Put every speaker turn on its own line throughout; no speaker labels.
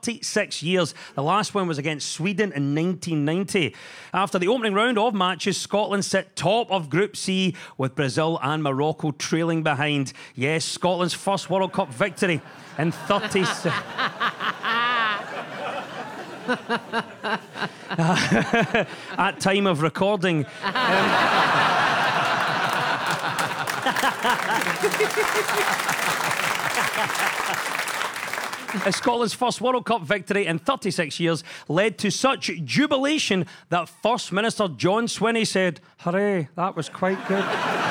36 years. The last one was against Sweden in 1990. After the opening round of matches, Scotland sit top of Group C with Brazil and Morocco trailing behind. Yes, Scotland's first World Cup victory in 36... At time of recording. Scotland's first World Cup victory in 36 years led to such jubilation that First Minister John Swinney said, "Hooray, that was quite good."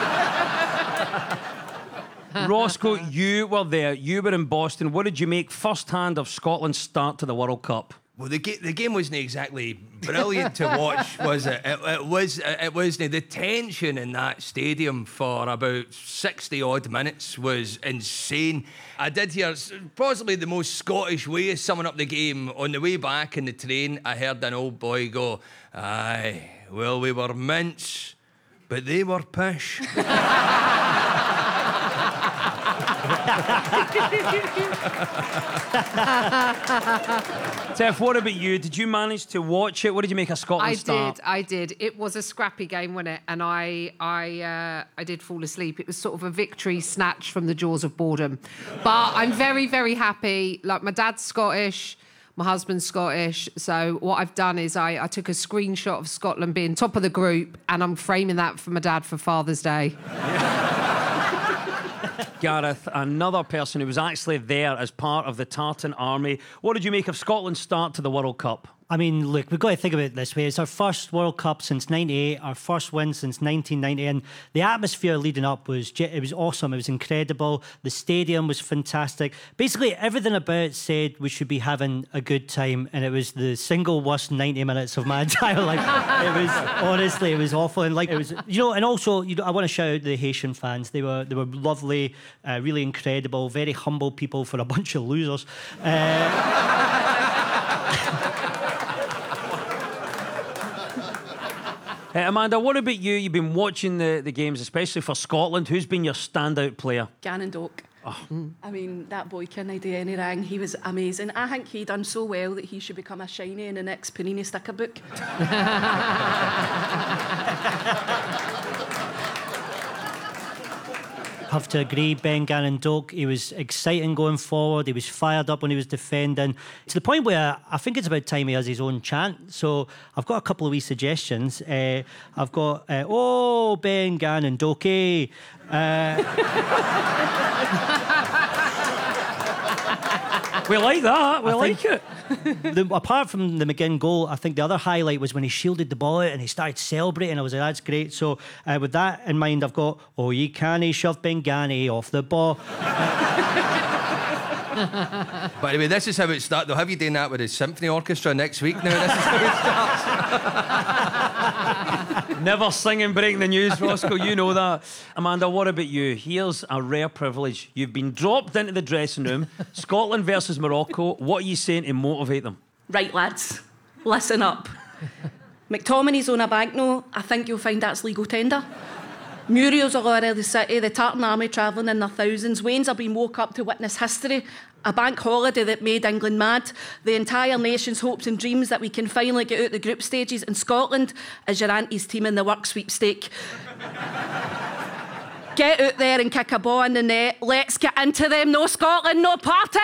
Roscoe, you were there. You were in Boston. What did you make firsthand of Scotland's start to the World Cup?
Well, the game wasn't exactly brilliant to watch, was it? It wasn't. The tension in that stadium for about 60-odd minutes was insane. I did hear possibly the most Scottish way of summing up the game. On the way back in the train, I heard an old boy go, "Aye, well, we were mints, but they were pish."
Tef, what about you? Did you manage to watch it? What did you make of Scotland start?
I did. It was a scrappy game, wasn't it? And I did fall asleep. It was sort of a victory snatched from the jaws of boredom. But I'm very, very happy. Like, my dad's Scottish, my husband's Scottish. So what I've done is I took a screenshot of Scotland being top of the group, and I'm framing that for my dad for Father's Day.
Gareth, another person who was actually there as part of the Tartan Army. What did you make of Scotland's start to the World Cup?
I mean, look, we've got to think about it this way. It's our first World Cup since '98, our first win since 1990, and the atmosphere leading up was awesome. It was incredible. The stadium was fantastic. Basically, everything about it said we should be having a good time, and it was the single worst 90 minutes of my entire life. It was, honestly, it was awful. And like, it was, and also, I want to shout out the Haitian fans. They were lovely, really incredible, very humble people for a bunch of losers.
Amanda, what about you? You've been watching the games, especially for Scotland. Who's been your standout player?
Gannon Doak. I mean, that boy couldn't do anything. He was amazing. I think he done so well that he should become a shiny in the next Panini sticker book.
Have to agree, Ben Gannon Doak, he was exciting going forward. He was fired up when he was defending, to the point where I think it's about time he has his own chant. So I've got a couple of wee suggestions. I've got, "Oh, Ben Gannon Doak."
We like that. We like it.
Apart from the McGinn goal, I think the other highlight was when he shielded the ball out and he started celebrating. I was like, that's great. So with that in mind, I've got, "Oh, ye canny shove Ben Ganny off the ball."
By the way, this is how it starts. They'll have you doing that with the symphony orchestra next week now. This is how it starts.
Never singing breaking the news, Roscoe. You know that. Amanda, what about you? Here's a rare privilege. You've been dropped into the dressing room. Scotland versus Morocco. What are you saying to motivate them?
Right, lads, listen up. McTominay's on a banknote. I think you'll find that's legal tender. Muriel's all over the city, the Tartan Army travelling in their thousands. Wayne's are being woke up to witness history, a bank holiday that made England mad. The entire nation's hopes and dreams that we can finally get out the group stages. And Scotland is your auntie's team in the work sweepstake. Get out there and kick a ball in the net. Let's get into them. No Scotland, no party!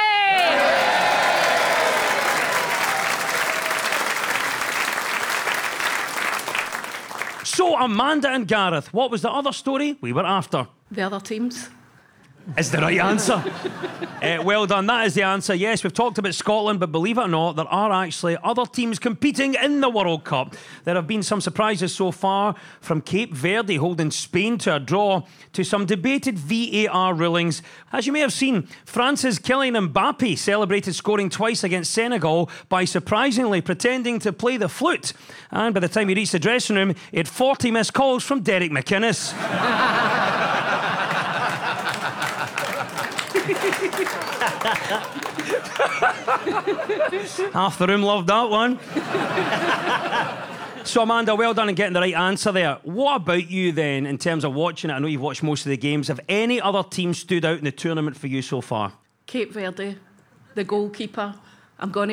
So, Amanda and Gareth, what was the other story we were after?
The other teams.
Is the right answer. Well done, that is the answer. Yes, we've talked about Scotland, but believe it or not, there are actually other teams competing in the World Cup. There have been some surprises so far, from Cape Verde holding Spain to a draw, to some debated VAR rulings. As you may have seen, France's Kylian Mbappe celebrated scoring twice against Senegal by surprisingly pretending to play the flute. And by the time he reached the dressing room, he had 40 missed calls from Derek McInnes. Half the room loved that one. So, Amanda, well done in getting the right answer there. What about you then, in terms of watching it? I know you've watched most of the games. Have any other teams stood out in the tournament for you so far?
Cape Verde, the goalkeeper. I'm going to